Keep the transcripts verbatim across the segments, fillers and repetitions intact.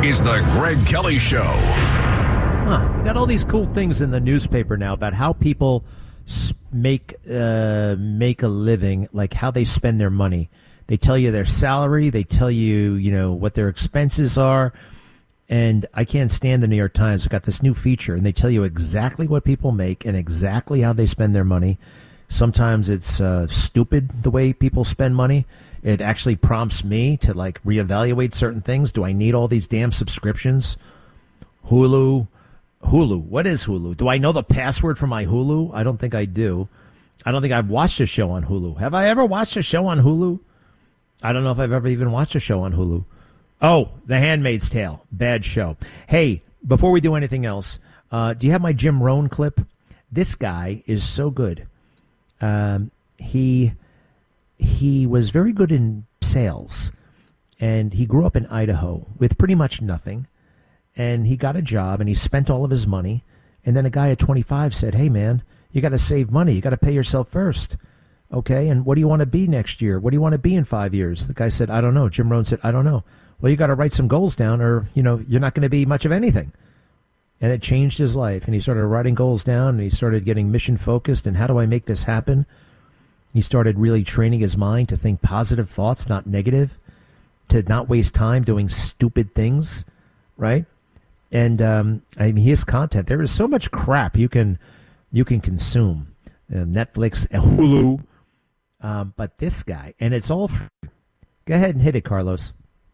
is the Greg Kelly Show. Huh. They got all these cool things in the newspaper now about how people make uh, make a living, like how they spend their money. They tell you their salary. They tell you, you know, what their expenses are. And I can't stand the New York Times. They've got this new feature, and they tell you exactly what people make and exactly how they spend their money. Sometimes it's uh, stupid the way people spend money. It actually prompts me to, like, reevaluate certain things. Do I need all these damn subscriptions? Hulu. Hulu. What is Hulu? Do I know the password for my Hulu? I don't think I do. I don't think I've watched a show on Hulu. Have I ever watched a show on Hulu? I don't know if I've ever even watched a show on Hulu. Oh, The Handmaid's Tale. Bad show. Hey, before we do anything else, uh, do you have my Jim Rohn clip? This guy is so good. Um, he he was very good in sales, and he grew up in Idaho with pretty much nothing, and he got a job, and he spent all of his money, and then a guy at twenty-five said, hey, man, you got to save money. You got to pay yourself first. Okay, and what do you want to be next year? What do you want to be in five years? The guy said, I don't know. Jim Rohn said, I don't know. Well, you got to write some goals down, or, you know, you're not going to be much of anything. And it changed his life. And he started writing goals down, and he started getting mission focused. And how do I make this happen? He started really training his mind to think positive thoughts, not negative, to not waste time doing stupid things, right? And um, I mean, his content, there is so much crap you can you can consume. Uh, Netflix, Hulu, um, but this guy, and it's all free. Go ahead and hit it, Carlos.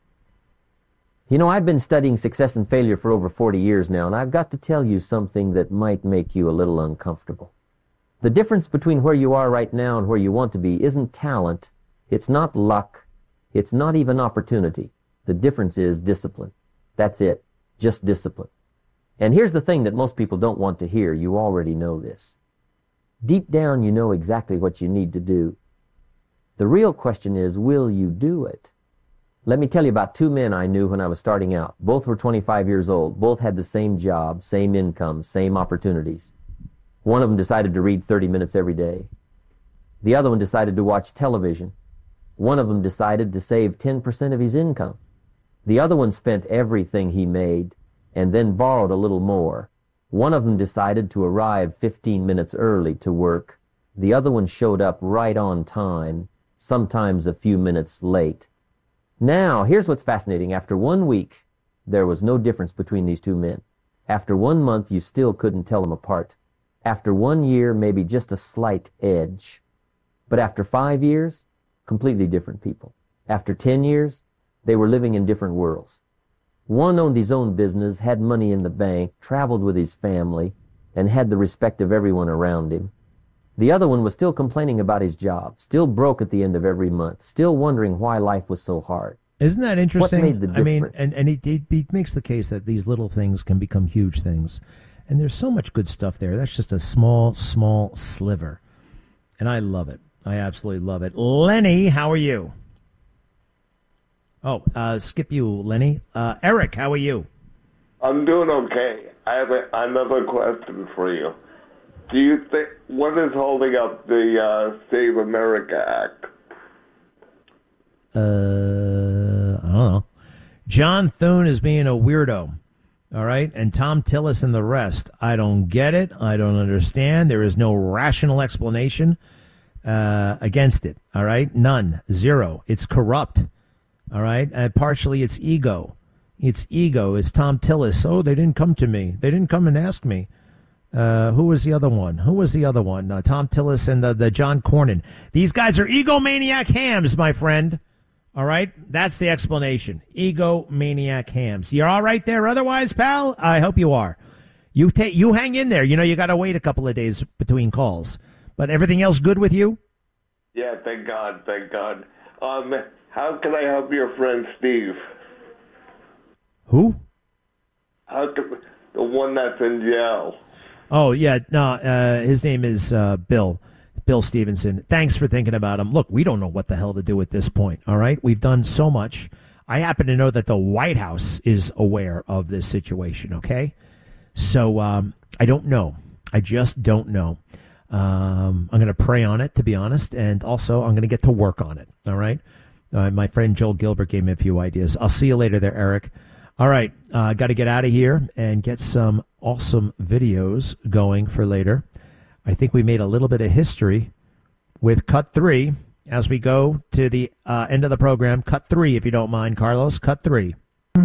You know, I've been studying success and failure for over forty years now, and I've got to tell you something that might make you a little uncomfortable. The difference between where you are right now and where you want to be isn't talent, it's not luck, it's not even opportunity. The difference is discipline. That's it. Just discipline. And here's the thing that most people don't want to hear. You already know this. Deep down, you know exactly what you need to do. The real question is, will you do it? Let me tell you about two men I knew when I was starting out. Both were twenty-five years old. Both had the same job, same income, same opportunities. One of them decided to read thirty minutes every day. The other one decided to watch television. One of them decided to save ten percent of his income. The other one spent everything he made and then borrowed a little more. One of them decided to arrive fifteen minutes early to work. The other one showed up right on time, sometimes a few minutes late. Now, here's what's fascinating. After one week, there was no difference between these two men. After one month, you still couldn't tell them apart. After one year, maybe just a slight edge. But after five years, completely different people. After ten years, they were living in different worlds. One owned his own business, had money in the bank, traveled with his family, and had the respect of everyone around him. The other one was still complaining about his job, still broke at the end of every month, still wondering why life was so hard. Isn't that interesting? What made the difference? I mean, and, and he, he, he makes the case that these little things can become huge things. And there's so much good stuff there. That's just a small, small sliver. And I love it. I absolutely love it. Lenny, how are you? Oh, uh, skip you, Lenny. Uh, Eric, how are you? I'm doing okay. I have a, another question for you. Do you think, what is holding up the uh, Save America Act? Uh, I don't know. John Thune is being a weirdo, all right? And Tom Tillis and the rest. I don't get it. I don't understand. There is no rational explanation uh, against it, all right? None. Zero. It's corrupt, all right? And partially it's ego. It's ego. It's Tom Tillis. Oh, they didn't come to me. They didn't come and ask me. Uh, who was the other one? Who was the other one? Uh, Tom Tillis and the, the John Cornyn. These guys are egomaniac hams, my friend. All right? That's the explanation. Egomaniac hams. You're all right there otherwise, pal? I hope you are. You ta- you hang in there. You know, you got to wait a couple of days between calls. But everything else good with you? Yeah, thank God, thank God. Um, how can I help your friend Steve? Who? How can, the one that's in jail. Oh, yeah, no, uh, his name is uh, Bill, Bill Stevenson. Thanks for thinking about him. Look, we don't know what the hell to do at this point, all right? We've done so much. I happen to know that the White House is aware of this situation, okay? So um, I don't know. I just don't know. Um, I'm going to pray on it, to be honest, and also I'm going to get to work on it, all right? Uh, my friend Joel Gilbert gave me a few ideas. I'll see you later there, Eric. All right, uh, got to get out of here and get some awesome videos going for later. I think we made a little bit of history with cut three as we go to the uh, end of the program. Cut three, if you don't mind, Carlos. Cut three.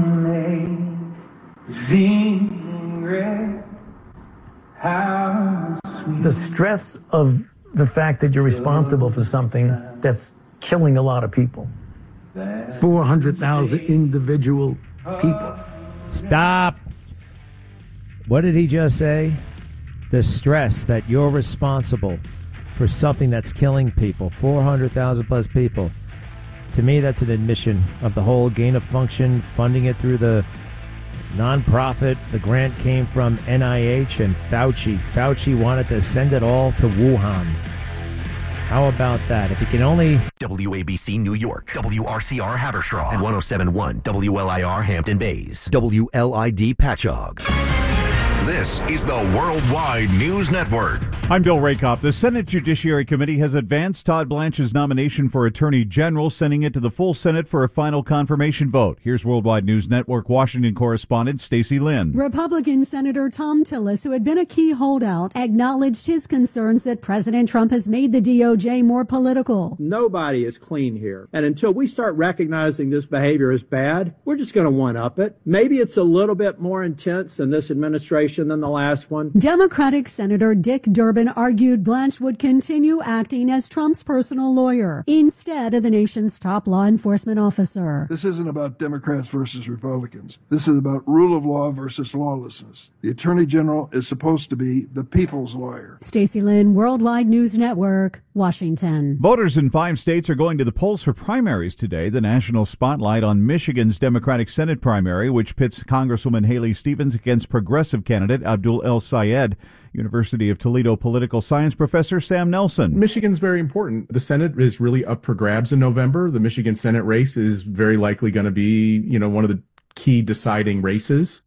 The stress of the fact that you're responsible for something that's killing a lot of people. four hundred thousand individual people. Stop. What did he just say? The stress that you're responsible for something that's killing people. four hundred thousand plus people. To me, that's an admission of the whole gain of function, funding it through the nonprofit. The grant came from N I H and Fauci. Fauci wanted to send it all to Wuhan. How about that? If you can only... W A B C New York, W R C R Haverstraw, and one oh seven point one W L I R Hampton Bays, W L I D Patchogue. This is the Worldwide News Network. I'm Bill Rakoff. The Senate Judiciary Committee has advanced Todd Blanche's nomination for Attorney General, sending it to the full Senate for a final confirmation vote. Here's Worldwide News Network Washington correspondent Stacey Lynn. Republican Senator Tom Tillis, who had been a key holdout, acknowledged his concerns that President Trump has made the D O J more political. Nobody is clean here. And until we start recognizing this behavior as bad, we're just going to one-up it. Maybe it's a little bit more intense in this administration than the last one. Democratic Senator Dick Durbin argued Blanche would continue acting as Trump's personal lawyer instead of the nation's top law enforcement officer. This isn't about Democrats versus Republicans. This is about rule of law versus lawlessness. The Attorney General is supposed to be the people's lawyer. Stacey Lynn, Worldwide News Network, Washington. Voters in five states are going to the polls for primaries today. The national spotlight on Michigan's Democratic Senate primary, which pits Congresswoman Haley Stevens against progressive candidate Abdul El Sayed. University of Toledo political science professor Sam Nelson. Michigan's very important. The Senate is really up for grabs in November. The Michigan Senate race is very likely going to be, you know, one of the key deciding races.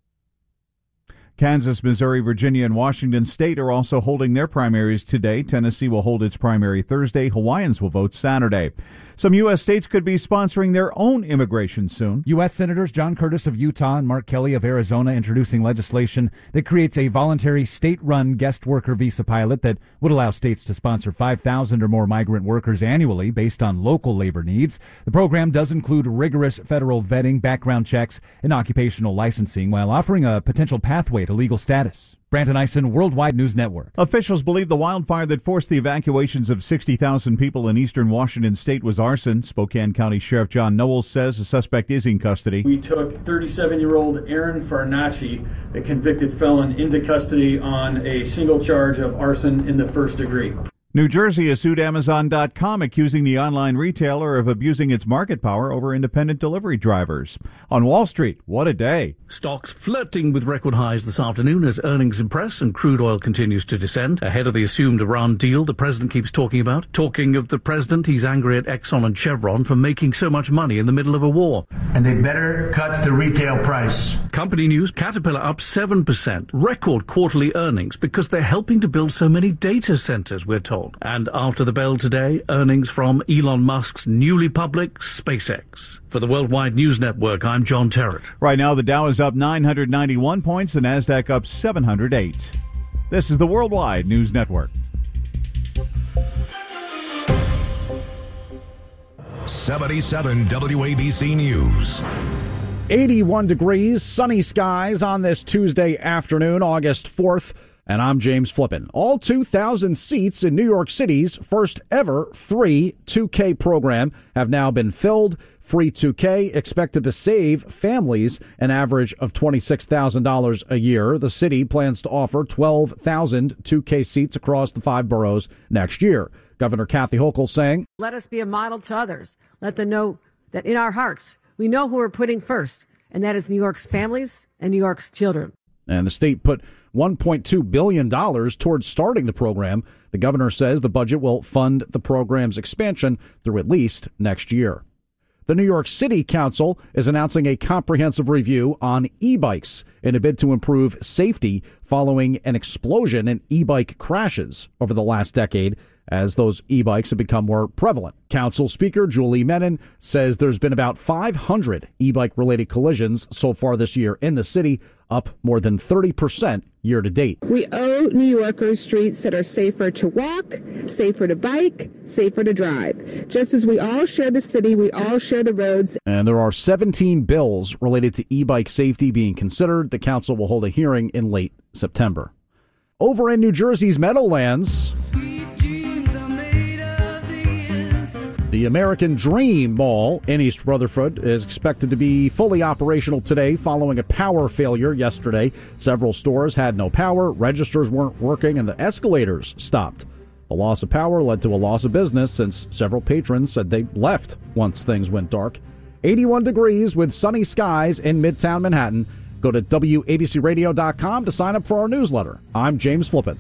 Kansas, Missouri, Virginia, and Washington State are also holding their primaries today. Tennessee will hold its primary Thursday. Hawaiians will vote Saturday. Some U S states could be sponsoring their own immigration soon. U S Senators John Curtis of Utah and Mark Kelly of Arizona introducing legislation that creates a voluntary state-run guest worker visa pilot that would allow states to sponsor five thousand or more migrant workers annually based on local labor needs. The program does include rigorous federal vetting, background checks, and occupational licensing while offering a potential pathway to legal status. Brandon Eisen, Worldwide News Network. Officials believe the wildfire that forced the evacuations of sixty thousand people in eastern Washington state was arson. Spokane County Sheriff John Knowles says the suspect is in custody. We took thirty-seven-year-old Aaron Farnacci, a convicted felon, into custody on a single charge of arson in the first degree. New Jersey has sued Amazon dot com, accusing the online retailer of abusing its market power over independent delivery drivers. On Wall Street, what a day. Stocks flirting with record highs this afternoon as earnings impress and crude oil continues to descend. Ahead of the assumed Iran deal the president keeps talking about. Talking of the president, he's angry at Exxon and Chevron for making so much money in the middle of a war. And they better cut the retail price. Company news, Caterpillar up seven percent. Record quarterly earnings because they're helping to build so many data centers, we're told. And after the bell today, earnings from Elon Musk's newly public SpaceX. For the Worldwide News Network, I'm John Terrett. Right now, the Dow is up nine hundred ninety-one points, the NASDAQ up seven hundred eight. This is the Worldwide News Network. seventy-seven W A B C News. eighty-one degrees, sunny skies on this Tuesday afternoon, August fourth. And I'm James Flippin. All two thousand seats in New York City's first ever free two K program have now been filled. Free two K expected to save families an average of twenty-six thousand dollars a year. The city plans to offer twelve thousand two K seats across the five boroughs next year. Governor Kathy Hochul saying, "Let us be a model to others. Let them know that in our hearts, we know who we're putting first, and that is New York's families and New York's children." And the state put one point two billion dollars towards starting the program. The governor says the budget will fund the program's expansion through at least next year. The New York City Council is announcing a comprehensive review on e-bikes in a bid to improve safety following an explosion in e-bike crashes over the last decade. as those e-bikes have become more prevalent. Council Speaker Julie Menin says there's been about five hundred e-bike-related collisions so far this year in the city, up more than thirty percent year to date. We owe New Yorkers streets that are safer to walk, safer to bike, safer to drive. Just as we all share the city, we all share the roads. And there are seventeen bills related to e-bike safety being considered. The council will hold a hearing in late September. Over in New Jersey's Meadowlands, the American Dream Mall in East Rutherford is expected to be fully operational today following a power failure yesterday. Several stores had no power, registers weren't working, and the escalators stopped. The loss of power led to a loss of business since several patrons said they left once things went dark. eighty-one degrees with sunny skies in Midtown Manhattan. Go to W A B C radio dot com to sign up for our newsletter. I'm James Flippin.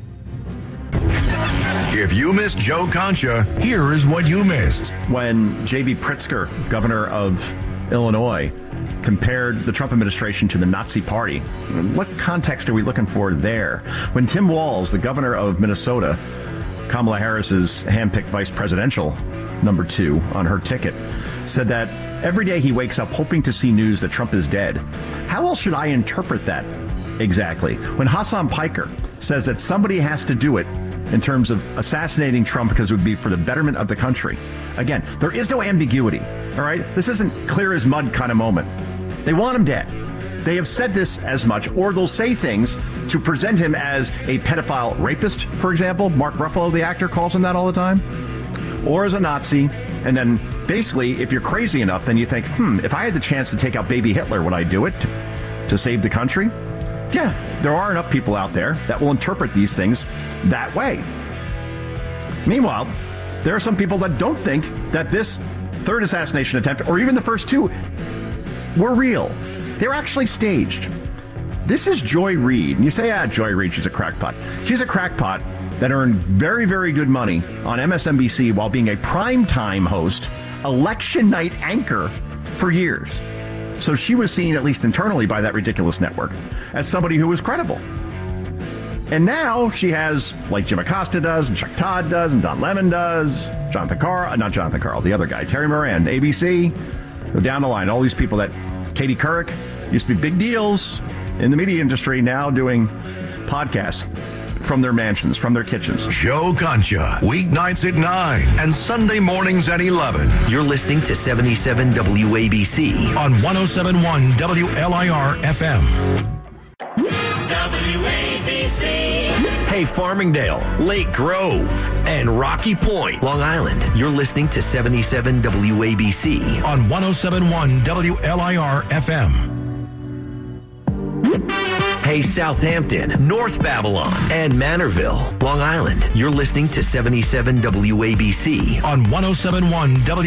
If you missed Joe Concha, here is what you missed. When J B Pritzker, governor of Illinois, compared the Trump administration to the Nazi Party, what context are we looking for there? When Tim Walz, the governor of Minnesota, Kamala Harris's handpicked vice presidential number two on her ticket, said that every day he wakes up hoping to see news that Trump is dead. How else should I interpret that exactly? When Hassan Piker says that somebody has to do it in terms of assassinating Trump because it would be for the betterment of the country. Again, there is no ambiguity, all right? This isn't clear as mud kind of moment. They want him dead. They have said this as much, or they'll say things to present him as a pedophile rapist, for example. Mark Ruffalo, the actor, calls him that all the time. Or as a Nazi. And then basically, if you're crazy enough, then you think, hmm, if I had the chance to take out baby Hitler, would I do it to, to save the country? Yeah, there are enough people out there that will interpret these things that way. Meanwhile, there are some people that don't think that this third assassination attempt, or even the first two, were real. They're actually staged. This is Joy Reid. And you say, ah, Joy Reid, she's a crackpot. She's a crackpot that earned very, very good money on M S N B C while being a primetime host, election night anchor for years. So she was seen, at least internally, by that ridiculous network as somebody who was credible. And now she has, like Jim Acosta does, and Chuck Todd does, and Don Lemon does, Jonathan Carl, not Jonathan Carl, the other guy, Terry Moran, A B C, go down the line, all these people that, Katie Couric, used to be big deals in the media industry, now doing podcasts from their mansions, from their kitchens. Joe Concha, weeknights at nine and Sunday mornings at eleven. You're listening to seventy-seven W A B C on one oh seven point one W L I R F M. W A B C. Hey, Farmingdale, Lake Grove, and Rocky Point, Long Island. You're listening to seventy-seven W A B C on one oh seven point one W L I R F M. Hey, Southampton, North Babylon, and Manorville, Long Island. You're listening to seventy-seven W A B C on one oh seven point one W